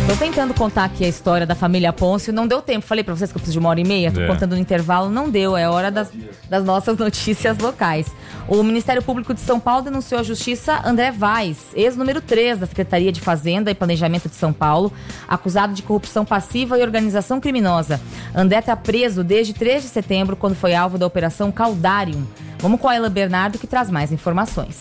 Tô tentando contar aqui a história da família Pôncio, não deu tempo. Falei pra vocês que eu preciso de 1h30, tô contando no intervalo, não deu. É hora das nossas notícias locais. O Ministério Público de São Paulo denunciou à Justiça André Vaz, ex-número 3 da Secretaria de Fazenda e Planejamento de São Paulo, acusado de corrupção passiva e organização criminosa. André está preso desde 3 de setembro, quando foi alvo da Operação Caudarium. Vamos com a Ela Bernardo, que traz mais informações.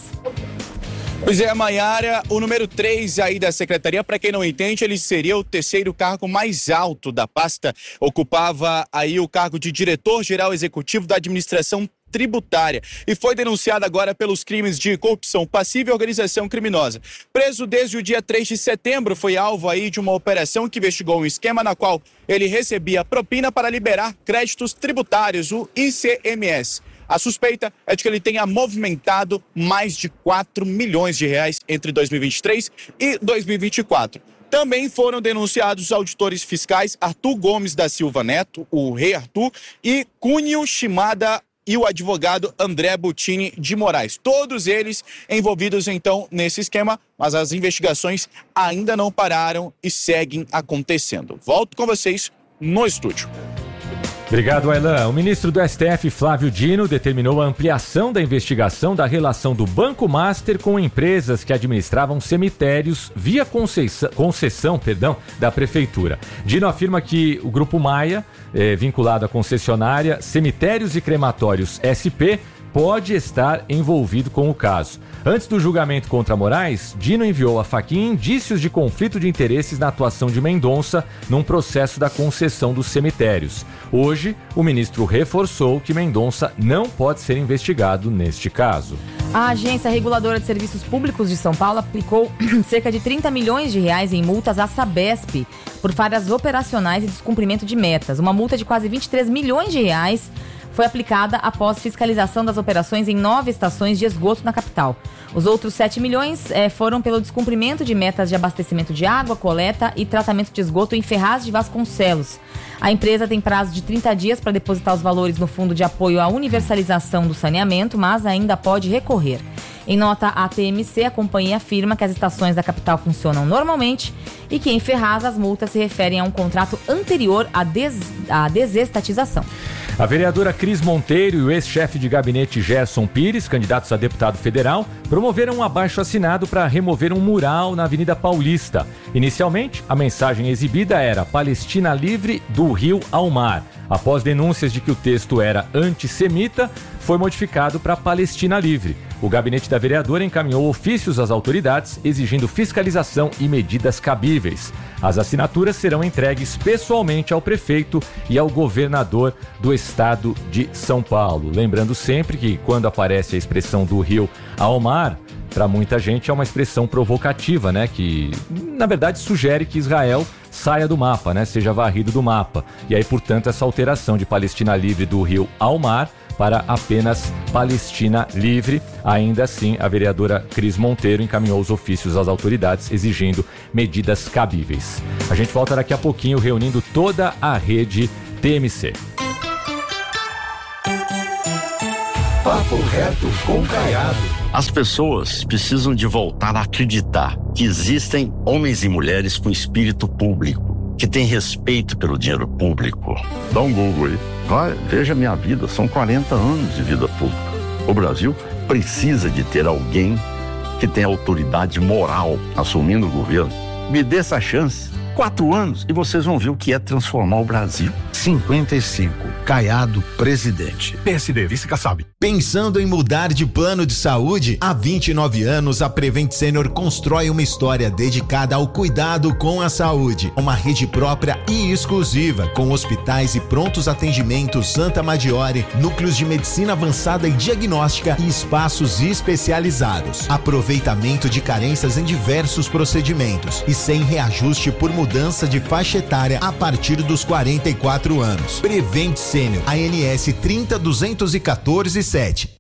Pois é, Maiara, o número 3 aí da Secretaria, para quem não entende, ele seria o terceiro cargo mais alto da pasta, ocupava aí o cargo de diretor-geral executivo da administração tributária e foi denunciado agora pelos crimes de corrupção passiva e organização criminosa. Preso desde o dia 3 de setembro, foi alvo aí de uma operação que investigou um esquema na qual ele recebia propina para liberar créditos tributários, o ICMS. A suspeita é de que ele tenha movimentado mais de 4 milhões de reais entre 2023 e 2024. Também foram denunciados os auditores fiscais Arthur Gomes da Silva Neto, o Rei Arthur, e Cunho Shimada e o advogado André Butini de Moraes. Todos eles envolvidos, então, nesse esquema, mas as investigações ainda não pararam e seguem acontecendo. Volto com vocês no estúdio. Obrigado, Aylan. O ministro do STF, Flávio Dino, determinou a ampliação da investigação da relação do Banco Master com empresas que administravam cemitérios via concessão da prefeitura. Dino afirma que o Grupo Maia, vinculado à concessionária Cemitérios e Crematórios SP, pode estar envolvido com o caso. Antes do julgamento contra Moraes, Dino enviou à Fachin indícios de conflito de interesses na atuação de Mendonça num processo da concessão dos cemitérios. Hoje, o ministro reforçou que Mendonça não pode ser investigado neste caso. A Agência Reguladora de Serviços Públicos de São Paulo aplicou cerca de 30 milhões de reais em multas à Sabesp por falhas operacionais e descumprimento de metas. Uma multa de quase 23 milhões de reais foi aplicada após fiscalização das operações em 9 estações de esgoto na capital. Os outros 7 milhões foram pelo descumprimento de metas de abastecimento de água, coleta e tratamento de esgoto em Ferraz de Vasconcelos. A empresa tem prazo de 30 dias para depositar os valores no Fundo de Apoio à Universalização do Saneamento, mas ainda pode recorrer. Em nota, a TMC, a companhia afirma que as estações da capital funcionam normalmente e que em Ferraz as multas se referem a um contrato anterior à desestatização. A vereadora Cris Monteiro e o ex-chefe de gabinete Gerson Pires, candidatos a deputado federal, promoveram um abaixo-assinado para remover um mural na Avenida Paulista. Inicialmente, a mensagem exibida era Palestina livre do rio ao mar. Após denúncias de que o texto era antissemita, foi modificado para Palestina livre. O gabinete da vereadora encaminhou ofícios às autoridades exigindo fiscalização e medidas cabíveis. As assinaturas serão entregues pessoalmente ao prefeito e ao governador do estado de São Paulo. Lembrando sempre que quando aparece a expressão do rio ao mar, para muita gente é uma expressão provocativa, né? Que, na verdade, sugere que Israel saia do mapa, né? Seja varrido do mapa. E aí, portanto, essa alteração de Palestina livre do rio ao mar para apenas Palestina livre. Ainda assim, a vereadora Cris Monteiro encaminhou os ofícios às autoridades exigindo medidas cabíveis. A gente volta daqui a pouquinho reunindo toda a rede TMC. Papo reto com Caiado. As pessoas precisam de voltar a acreditar que existem homens e mulheres com espírito público, que têm respeito pelo dinheiro público. Dá um Google aí. Vai, veja minha vida, são 40 anos de vida pública. O Brasil precisa de ter alguém que tenha autoridade moral assumindo o governo. Me dê essa chance. 4 anos e vocês vão ver o que é transformar o Brasil. 55. Caiado, presidente. PSD, vice-Kassab. Pensando em mudar de plano de saúde? Há 29 anos, a Prevent Senior constrói uma história dedicada ao cuidado com a saúde. Uma rede própria e exclusiva, com hospitais e prontos atendimentos Santa Maggiore, núcleos de medicina avançada e diagnóstica e espaços especializados. Aproveitamento de carências em diversos procedimentos e sem reajuste por mudança de faixa etária a partir dos 44 anos. Prevent Senior, ANS 30 214 7.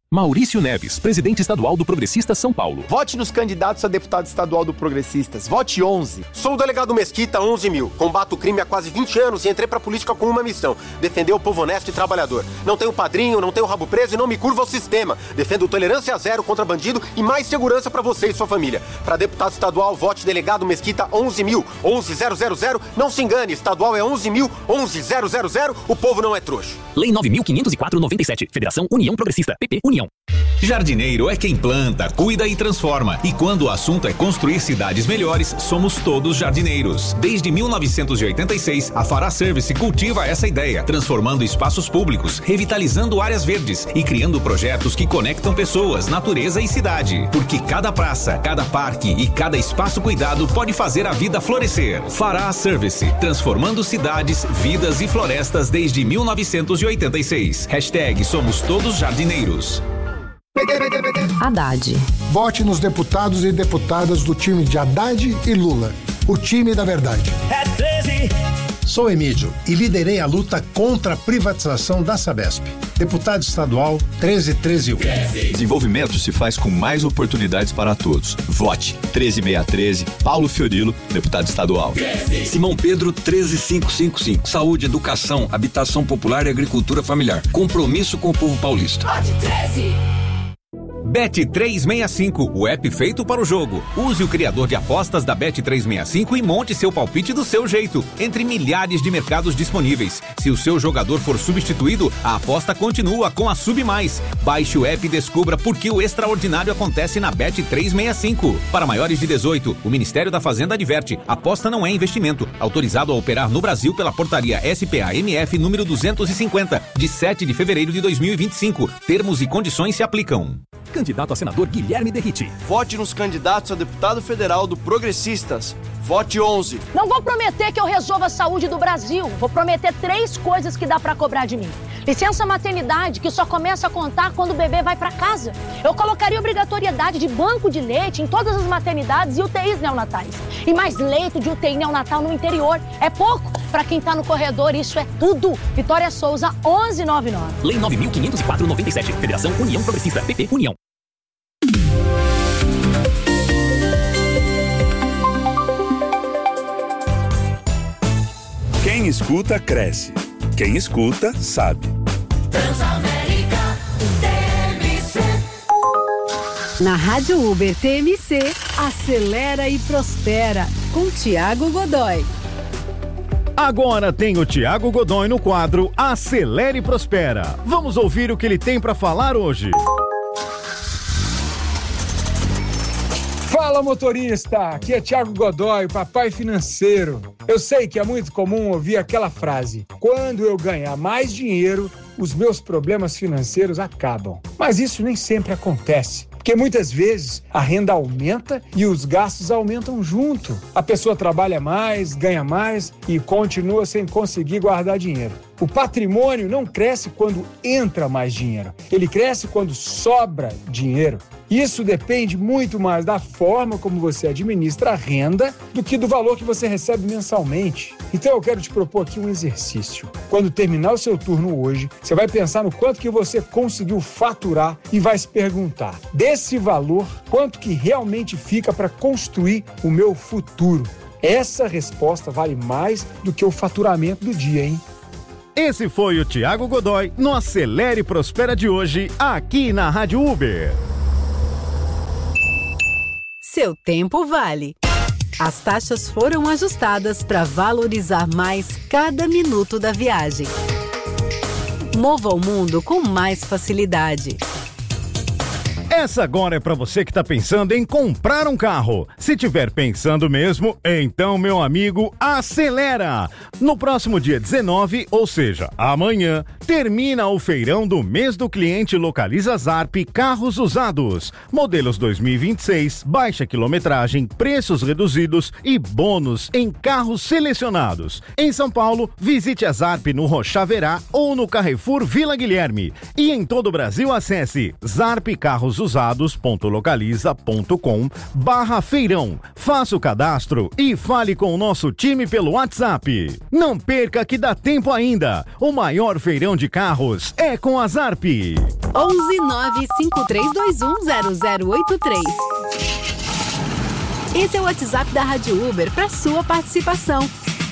Maurício Neves, presidente estadual do Progressistas São Paulo. Vote nos candidatos a deputado estadual do Progressistas. Vote 11. Sou o delegado Mesquita, 11.000. Combato o crime há quase 20 anos e entrei pra política com uma missão: defender o povo honesto e trabalhador. Não tenho padrinho, não tenho rabo preso e não me curvo ao sistema. Defendo tolerância zero contra bandido e mais segurança pra você e sua família. Pra deputado estadual, vote delegado Mesquita, 11.000. 11.000. Não se engane, estadual é 11.000. 11.000. O povo não é trouxa. Lei 9.504/97. Federação União Progressista. PP União. Jardineiro é quem planta, cuida e transforma. E quando o assunto é construir cidades melhores, somos todos jardineiros. Desde 1986, a Fará Service cultiva essa ideia, transformando espaços públicos, revitalizando áreas verdes e criando projetos que conectam pessoas, natureza e cidade. Porque cada praça, cada parque e cada espaço cuidado pode fazer a vida florescer. Fará Service, transformando cidades, vidas e florestas desde 1986. Hashtag Somos Todos Jardineiros. Haddad. Vote nos deputados e deputadas do time de Haddad e Lula. O time da verdade. É 13. Sou Emílio e liderei a luta contra a privatização da Sabesp. Deputado estadual 13113. Desenvolvimento se faz com mais oportunidades para todos. Vote 13613, Paulo Fiorilo, deputado estadual. Simão Pedro 13555. Saúde, educação, habitação popular e agricultura familiar. Compromisso com o povo paulista. Vote 13. Bet365, o app feito para o jogo. Use o criador de apostas da Bet365 e monte seu palpite do seu jeito, entre milhares de mercados disponíveis. Se o seu jogador for substituído, a aposta continua com a Sub+. Baixe o app e descubra por que o extraordinário acontece na Bet365. Para maiores de 18, o Ministério da Fazenda adverte: aposta não é investimento. Autorizado a operar no Brasil pela portaria SPA-MF número 250, de 7 de fevereiro de 2025. Termos e condições se aplicam. Candidato a senador Guilherme Derriti. Vote nos candidatos a deputado federal do Progressistas. Vote 11. Não vou prometer que eu resolva a saúde do Brasil. Vou prometer 3 coisas que dá pra cobrar de mim. Licença maternidade, que só começa a contar quando o bebê vai pra casa. Eu colocaria obrigatoriedade de banco de leite em todas as maternidades e UTIs neonatais. E mais leito de UTI neonatal no interior. É pouco. Pra quem tá no corredor, isso é tudo. Vitória Souza, 1199. Lei 9.504/97. Federação União Progressista. PP União. Quem escuta, cresce. Quem escuta, sabe. Transamérica TMC. Na Rádio Uber TMC, acelera e prospera, com Tiago Godoy. Agora tem o Tiago Godoy no quadro Acelere e Prospera. Vamos ouvir o que ele tem para falar hoje. Fala, motorista! Aqui é Tiago Godoy, papai financeiro. Eu sei que é muito comum ouvir aquela frase: quando eu ganhar mais dinheiro, os meus problemas financeiros acabam. Mas isso nem sempre acontece. Porque muitas vezes a renda aumenta e os gastos aumentam junto. A pessoa trabalha mais, ganha mais e continua sem conseguir guardar dinheiro. O patrimônio não cresce quando entra mais dinheiro. Ele cresce quando sobra dinheiro. Isso depende muito mais da forma como você administra a renda do que do valor que você recebe mensalmente. Então eu quero te propor aqui um exercício. Quando terminar o seu turno hoje, você vai pensar no quanto que você conseguiu faturar e vai se perguntar: desse valor, quanto que realmente fica para construir o meu futuro? Essa resposta vale mais do que o faturamento do dia, hein? Esse foi o Tiago Godoy no Acelere e Prospera de hoje, aqui na Rádio Uber. Seu tempo vale. As taxas foram ajustadas para valorizar mais cada minuto da viagem. Mova o mundo com mais facilidade. Essa agora é para você que está pensando em comprar um carro. Se tiver pensando mesmo, então, meu amigo, acelera! No próximo dia 19, ou seja, amanhã, termina o feirão do mês do cliente Localiza Zarp Carros Usados. Modelos 2026, baixa quilometragem, preços reduzidos e bônus em carros selecionados. Em São Paulo, visite a Zarp no Rochaverá ou no Carrefour Vila Guilherme. E em todo o Brasil, acesse zarpcarrosusados.com.br. carrosusados.localiza.com/feirão. Faça o cadastro e fale com o nosso time pelo WhatsApp. Não perca que dá tempo ainda. O maior feirão de carros é com a Zarp. 11953210083. Esse é o WhatsApp da Rádio Uber para sua participação.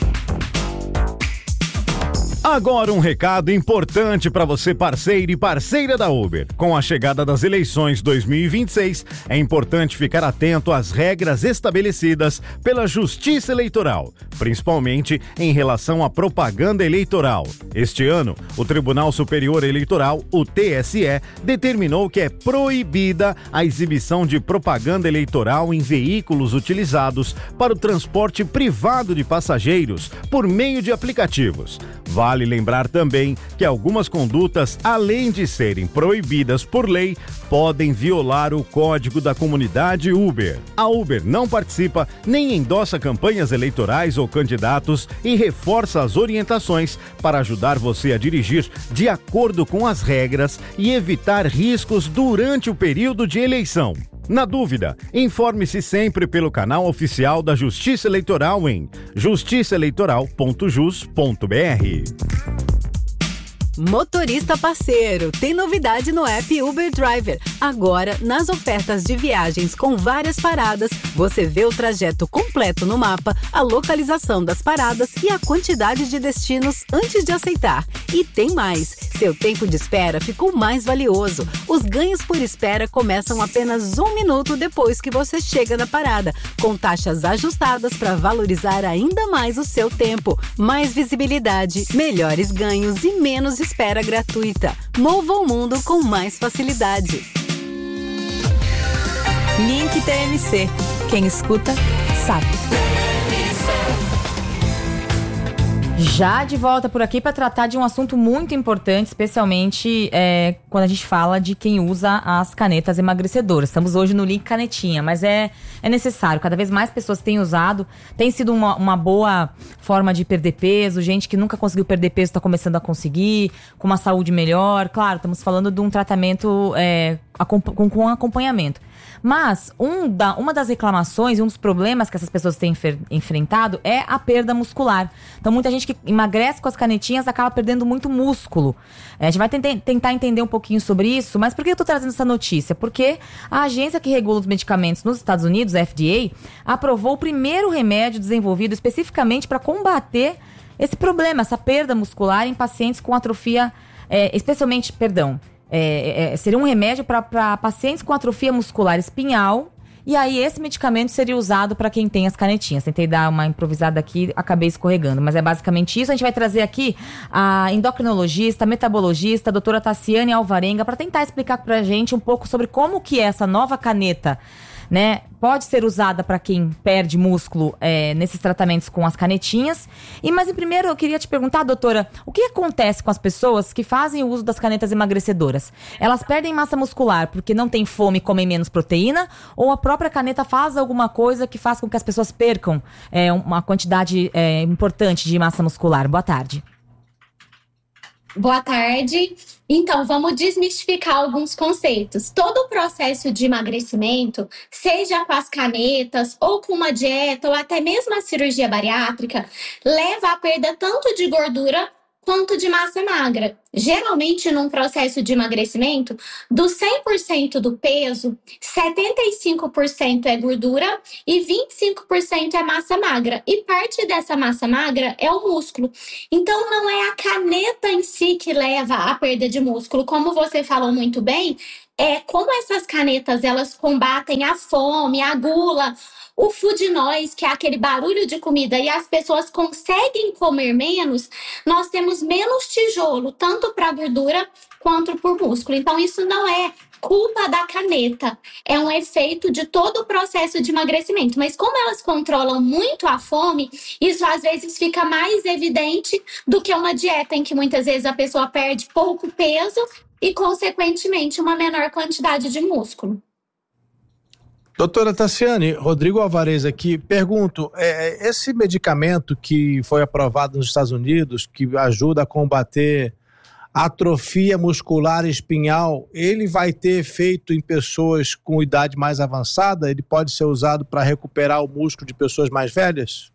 Agora um recado importante para você, parceiro e parceira da Uber. Com a chegada das eleições 2026, é importante ficar atento às regras estabelecidas pela Justiça Eleitoral, principalmente em relação à propaganda eleitoral. Este ano, o Tribunal Superior Eleitoral, o TSE, determinou que é proibida a exibição de propaganda eleitoral em veículos utilizados para o transporte privado de passageiros por meio de aplicativos. Vale lembrar também que algumas condutas, além de serem proibidas por lei, podem violar o código da comunidade Uber. A Uber não participa nem endossa campanhas eleitorais ou candidatos e reforça as orientações para ajudar você a dirigir de acordo com as regras e evitar riscos durante o período de eleição. Na dúvida, informe-se sempre pelo canal oficial da Justiça Eleitoral em justiçaeleitoral.jus.br. Motorista parceiro, tem novidade no app Uber Driver. Agora, nas ofertas de viagens com várias paradas, você vê o trajeto completo no mapa, a localização das paradas e a quantidade de destinos antes de aceitar. E tem mais, seu tempo de espera ficou mais valioso. Os ganhos por espera começam apenas 1 minuto depois que você chega na parada, com taxas ajustadas para valorizar ainda mais o seu tempo. Mais visibilidade, melhores ganhos e menos espera gratuita. Mova o mundo com mais facilidade. Link TMC. Quem escuta, sabe. Já de volta por aqui para tratar de um assunto muito importante, especialmente quando a gente fala de quem usa as canetas emagrecedoras. Estamos hoje no link canetinha, mas é necessário. Cada vez mais pessoas têm usado. Tem sido uma boa forma de perder peso. Gente que nunca conseguiu perder peso está começando a conseguir, com uma saúde melhor. Claro, estamos falando de um tratamento com acompanhamento. Mas uma das reclamações e um dos problemas que essas pessoas têm enfrentado é a perda muscular. Então, muita gente que emagrece com as canetinhas acaba perdendo muito músculo. A gente vai tentar entender um pouquinho sobre isso, mas por que eu estou trazendo essa notícia? Porque a agência que regula os medicamentos nos Estados Unidos, a FDA, aprovou o primeiro remédio desenvolvido especificamente para combater esse problema, essa perda muscular em pacientes com atrofia, seria um remédio para pacientes com atrofia muscular espinhal. E aí esse medicamento seria usado para quem tem as canetinhas. Tentei dar uma improvisada aqui, acabei escorregando, mas é basicamente isso. A gente vai trazer aqui a endocrinologista, metabologista, a doutora Tassiane Alvarenga, para tentar explicar pra gente um pouco sobre como que essa nova caneta, né, pode ser usada para quem perde músculo nesses tratamentos com as canetinhas. Mas primeiro eu queria te perguntar, doutora, o que acontece com as pessoas que fazem o uso das canetas emagrecedoras? Elas perdem massa muscular porque não têm fome e comem menos proteína? Ou a própria caneta faz alguma coisa que faz com que as pessoas percam uma quantidade importante de massa muscular? Boa tarde. Boa tarde. Então, vamos desmistificar alguns conceitos. Todo o processo de emagrecimento, seja com as canetas, ou com uma dieta, ou até mesmo a cirurgia bariátrica, leva à perda tanto de gordura quanto de massa magra. Geralmente, num processo de emagrecimento, do 100% do peso, 75% é gordura e 25% é massa magra. E parte dessa massa magra é o músculo. Então, não é a caneta em si que leva à perda de músculo. Como você falou muito bem, como essas canetas, elas combatem a fome, a gula, o food noise, que é aquele barulho de comida, e as pessoas conseguem comer menos, nós temos menos tijolo, tanto para gordura quanto por músculo. Então, isso não é culpa da caneta, é um efeito de todo o processo de emagrecimento. Mas como elas controlam muito a fome, isso às vezes fica mais evidente do que uma dieta em que muitas vezes a pessoa perde pouco peso e, consequentemente, uma menor quantidade de músculo. Doutora Tassiane, Rodrigo Alvarez aqui, pergunto, esse medicamento que foi aprovado nos Estados Unidos, que ajuda a combater atrofia muscular espinhal, ele vai ter efeito em pessoas com idade mais avançada? Ele pode ser usado para recuperar o músculo de pessoas mais velhas?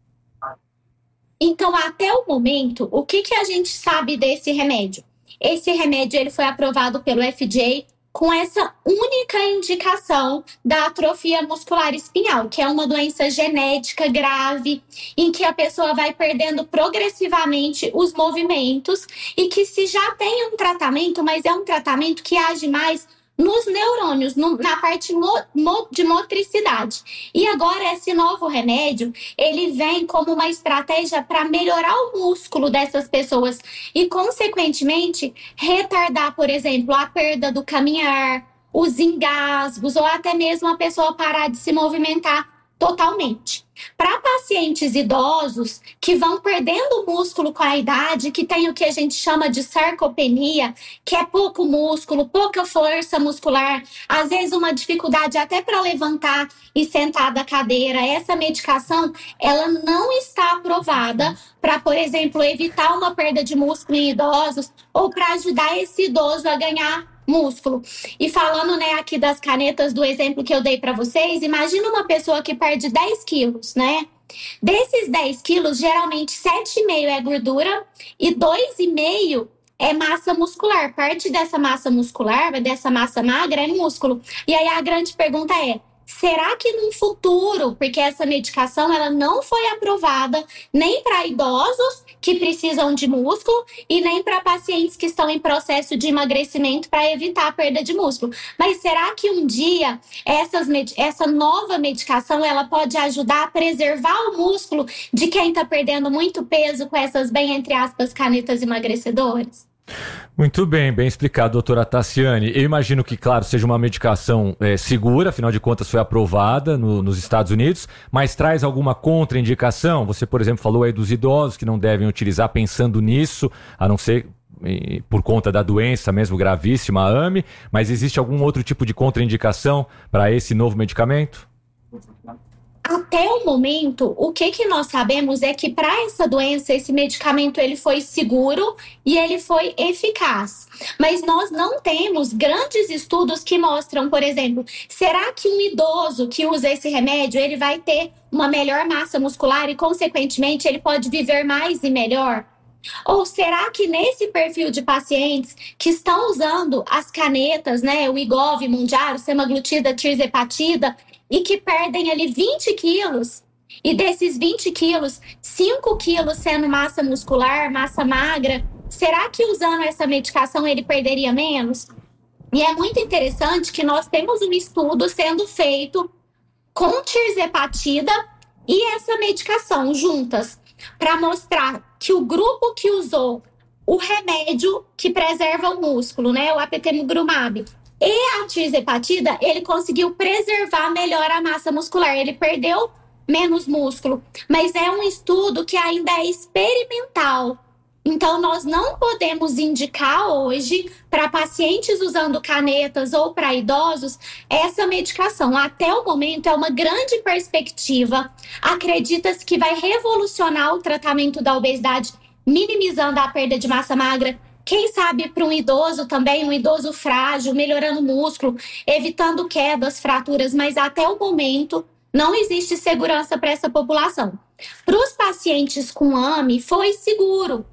Então, até o momento, o que a gente sabe desse remédio? Esse remédio ele foi aprovado pelo FDA com essa única indicação da atrofia muscular espinhal, que é uma doença genética grave, em que a pessoa vai perdendo progressivamente os movimentos e que se já tem um tratamento, mas é um tratamento que age mais nos neurônios, na parte de motricidade. E agora esse novo remédio, ele vem como uma estratégia para melhorar o músculo dessas pessoas e, consequentemente, retardar, por exemplo, a perda do caminhar, os engasgos ou até mesmo a pessoa parar de se movimentar totalmente. Para pacientes idosos que vão perdendo músculo com a idade, que tem o que a gente chama de sarcopenia, que é pouco músculo, pouca força muscular, às vezes uma dificuldade até para levantar e sentar da cadeira, essa medicação, ela não está aprovada para, por exemplo, evitar uma perda de músculo em idosos ou para ajudar esse idoso a ganhar músculo. E falando, né, aqui das canetas, do exemplo que eu dei para vocês, imagina uma pessoa que perde 10 quilos, né? Desses 10 quilos, geralmente 7,5 é gordura e 2,5 é massa muscular. Parte dessa massa muscular, dessa massa magra, é músculo. E aí a grande pergunta é, será que no futuro, porque essa medicação ela não foi aprovada nem para idosos que precisam de músculo e nem para pacientes que estão em processo de emagrecimento para evitar a perda de músculo. Mas será que um dia essa nova medicação ela pode ajudar a preservar o músculo de quem está perdendo muito peso com essas, bem entre aspas, canetas emagrecedoras? Muito bem, bem explicado, doutora Tassiane. Eu imagino que, claro, seja uma medicação segura, afinal de contas foi aprovada nos Estados Unidos, mas traz alguma contraindicação? Você, por exemplo, falou aí dos idosos que não devem utilizar pensando nisso, a não ser por conta da doença mesmo gravíssima, a AME, mas existe algum outro tipo de contraindicação para esse novo medicamento? Até o momento, o que nós sabemos é que para essa doença, esse medicamento ele foi seguro e ele foi eficaz. Mas nós não temos grandes estudos que mostram, por exemplo, será que um idoso que usa esse remédio, ele vai ter uma melhor massa muscular e, consequentemente, ele pode viver mais e melhor? Ou será que nesse perfil de pacientes que estão usando as canetas, né, o Wegovy, Mounjaro, semaglutida, tirzepatida, e que perdem ali 20 quilos, e desses 20 quilos, 5 quilos sendo massa muscular, massa magra, será que usando essa medicação ele perderia menos? E é muito interessante que nós temos um estudo sendo feito com tirzepatida e essa medicação juntas, para mostrar que o grupo que usou o remédio que preserva o músculo, né, o apitegromab, e a tirzepatida, ele conseguiu preservar melhor a massa muscular. Ele perdeu menos músculo, mas é um estudo que ainda é experimental. Então, nós não podemos indicar hoje para pacientes usando canetas ou para idosos essa medicação. Até o momento, é uma grande perspectiva. Acredita-se que vai revolucionar o tratamento da obesidade, minimizando a perda de massa magra. Quem sabe para um idoso também, um idoso frágil, melhorando o músculo, evitando quedas, fraturas, mas até o momento não existe segurança para essa população. Para os pacientes com AME, foi seguro.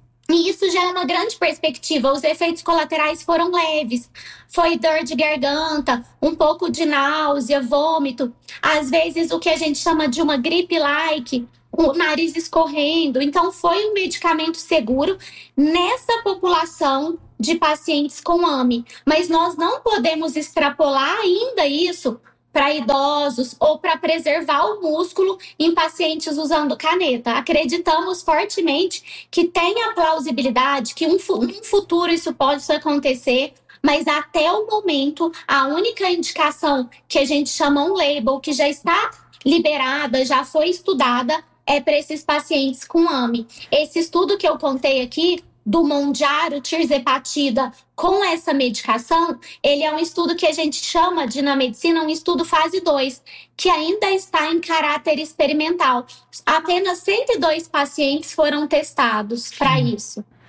E isso já é uma grande perspectiva. Os efeitos colaterais foram leves. Foi dor de garganta, um pouco de náusea, vômito. Às vezes o que a gente chama de uma gripe-like, o nariz escorrendo. Então foi um medicamento seguro nessa população de pacientes com AME. Mas nós não podemos extrapolar ainda isso para idosos ou para preservar o músculo em pacientes usando caneta. Acreditamos fortemente que tem a plausibilidade, que no futuro isso pode acontecer, mas até o momento a única indicação que a gente chama um label, que já está liberada, já foi estudada, é para esses pacientes com AME. Esse estudo que eu contei aqui, do Mounjaro, tirzepatida, com essa medicação, ele é um estudo que a gente chama de, na medicina, um estudo fase 2, que ainda está em caráter experimental. Apenas 102 pacientes foram testados para isso.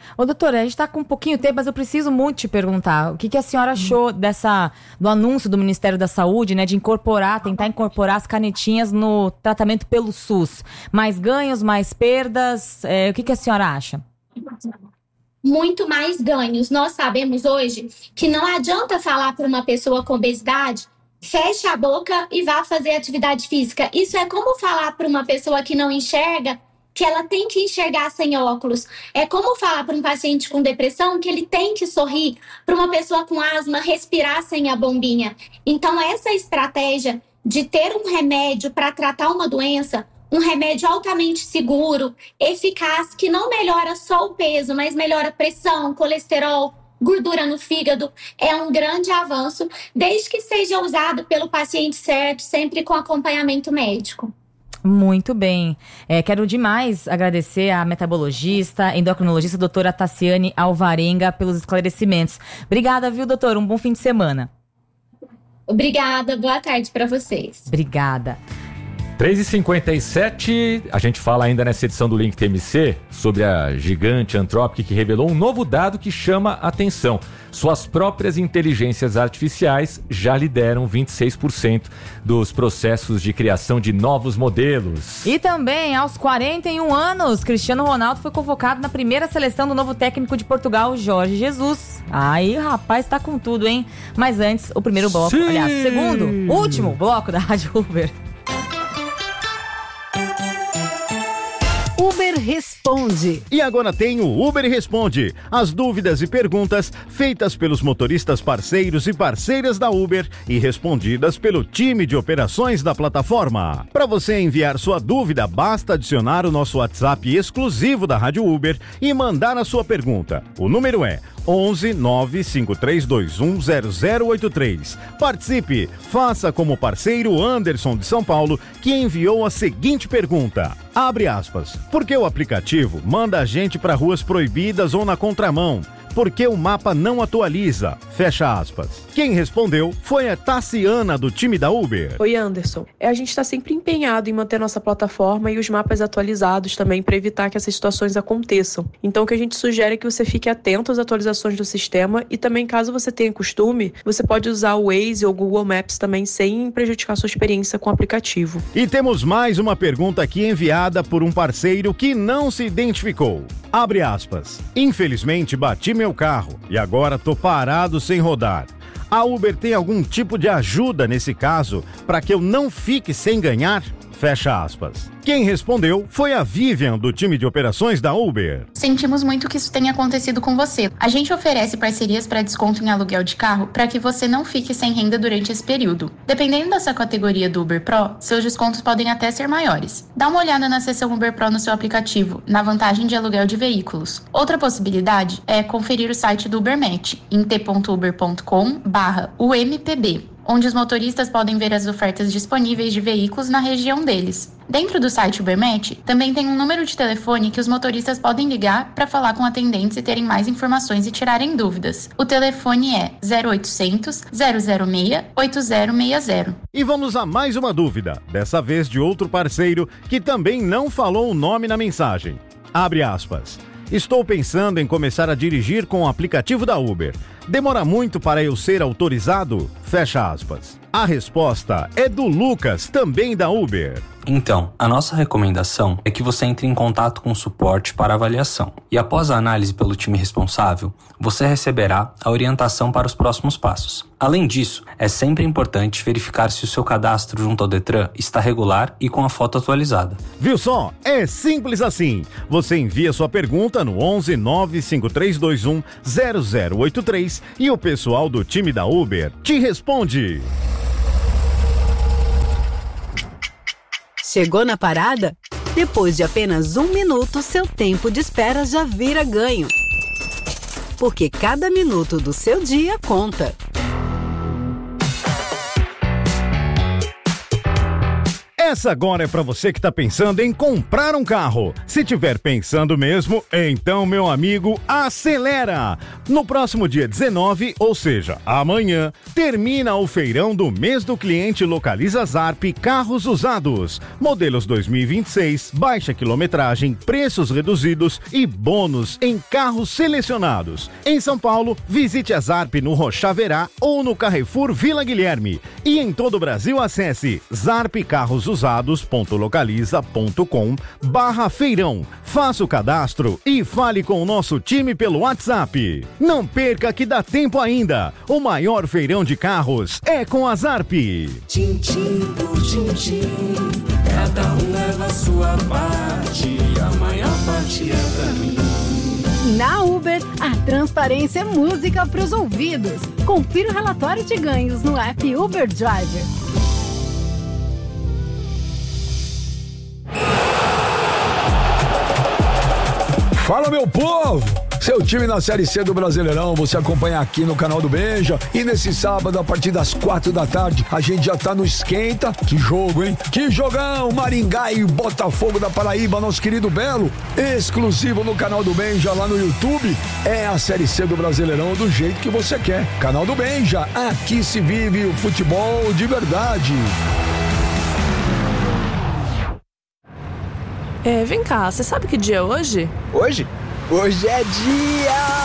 Ô, doutora, a gente está com um pouquinho de tempo, mas eu preciso muito te perguntar. O que a senhora achou do anúncio do Ministério da Saúde, né, de tentar incorporar as canetinhas no tratamento pelo SUS? Mais ganhos, mais perdas? O que a senhora acha? Muito mais ganhos. Nós sabemos hoje que não adianta falar para uma pessoa com obesidade, feche a boca e vá fazer atividade física. Isso é como falar para uma pessoa que não enxerga que ela tem que enxergar sem óculos. É como falar para um paciente com depressão que ele tem que sorrir, para uma pessoa com asma respirar sem a bombinha. Então, essa estratégia de ter um remédio para tratar uma doença, um remédio altamente seguro, eficaz, que não melhora só o peso, mas melhora pressão, colesterol, gordura no fígado, é um grande avanço, desde que seja usado pelo paciente certo, sempre com acompanhamento médico. Muito bem. Quero demais agradecer à metabologista, endocrinologista, doutora Tassiane Alvarenga, pelos esclarecimentos. Obrigada, viu, doutora? Um bom fim de semana. Obrigada, boa tarde para vocês. Obrigada. 3h57, a gente fala ainda nessa edição do Link TMC sobre a gigante Anthropic, que revelou um novo dado que chama a atenção. Suas próprias inteligências artificiais já lideram 26% dos processos de criação de novos modelos. E também, aos 41 anos, Cristiano Ronaldo foi convocado na primeira seleção do novo técnico de Portugal, Jorge Jesus. Aí, rapaz, tá com tudo, hein? Mas antes, o primeiro bloco, aliás, o segundo, último bloco da Rádio Uber. Uber Responde. E agora tem o Uber Responde. As dúvidas e perguntas feitas pelos motoristas parceiros e parceiras da Uber e respondidas pelo time de operações da plataforma. Para você enviar sua dúvida, basta adicionar o nosso WhatsApp exclusivo da Rádio Uber e mandar a sua pergunta. O número é 11 95321 0083. Participe! Faça como o parceiro Anderson de São Paulo, que enviou a seguinte pergunta. Abre aspas. Por que o aplicativo manda a gente para ruas proibidas ou na contramão? Por que o mapa não atualiza? Fecha aspas. Quem respondeu foi a Tassiana, do time da Uber. Oi, Anderson. A gente está sempre empenhado em manter nossa plataforma e os mapas atualizados também para evitar que essas situações aconteçam. Então, o que a gente sugere é que você fique atento às atualizações do sistema e também, caso você tenha costume, você pode usar o Waze ou o Google Maps também sem prejudicar sua experiência com o aplicativo. E temos mais uma pergunta aqui enviada por um parceiro que não se identificou. Abre aspas. Infelizmente, bati meu carro e agora tô parado sem rodar. A Uber tem algum tipo de ajuda nesse caso para que eu não fique sem ganhar? Fecha aspas. Quem respondeu foi a Vivian, do time de operações da Uber. Sentimos muito que isso tenha acontecido com você. A gente oferece parcerias para desconto em aluguel de carro para que você não fique sem renda durante esse período. Dependendo da sua categoria do Uber Pro, seus descontos podem até ser maiores. Dá uma olhada na seção Uber Pro no seu aplicativo, na vantagem de aluguel de veículos. Outra possibilidade é conferir o site do UberMatch em t.uber.com/umpb. onde os motoristas podem ver as ofertas disponíveis de veículos na região deles. Dentro do site UberMatch, também tem um número de telefone que os motoristas podem ligar para falar com atendentes e terem mais informações e tirarem dúvidas. O telefone é 0800 006 8060. E vamos a mais uma dúvida, dessa vez de outro parceiro que também não falou o nome na mensagem. Abre aspas. Estou pensando em começar a dirigir com o aplicativo da Uber. Demora muito para eu ser autorizado? Fecha aspas. A resposta é do Lucas, também da Uber. Então, a nossa recomendação é que você entre em contato com o suporte para avaliação. E após a análise pelo time responsável, você receberá a orientação para os próximos passos. Além disso, é sempre importante verificar se o seu cadastro junto ao Detran está regular e com a foto atualizada. Viu só? É simples assim. Você envia sua pergunta no 11 95321 0083 e o pessoal do time da Uber te responde. Chegou na parada? Depois de apenas 1 minuto, seu tempo de espera já vira ganho. Porque cada minuto do seu dia conta. Essa agora é para você que tá pensando em comprar um carro. Se tiver pensando mesmo, então, meu amigo, acelera! No próximo dia 19, ou seja, amanhã, termina o feirão do mês do cliente Localiza Zarp Carros Usados. Modelos 2026, baixa quilometragem, preços reduzidos e bônus em carros selecionados. Em São Paulo, visite a Zarp no Rochaverá ou no Carrefour Vila Guilherme. E em todo o Brasil, acesse zarpcarrosusados.localiza.com/feirão. Faça o cadastro e fale com o nosso time pelo WhatsApp. Não perca que dá tempo ainda. O maior feirão de carros é com a Zarp. Tintim por tintim, cada um leva a sua parte, a maior parte é pra mim. Na Uber, a transparência é música para os ouvidos. Confira o relatório de ganhos no app Uber Driver. Fala, meu povo! Seu time na Série C do Brasileirão, você acompanha aqui no canal do Benja. E nesse sábado, a partir das 4 da tarde, a gente já tá no Esquenta. Que jogo, hein? Que jogão! Maringá e Botafogo da Paraíba, nosso querido Belo. Exclusivo no canal do Benja, lá no YouTube. É a Série C do Brasileirão do jeito que você quer. Canal do Benja, aqui se vive o futebol de verdade. Vem cá, você sabe que dia é hoje? Hoje? Hoje é dia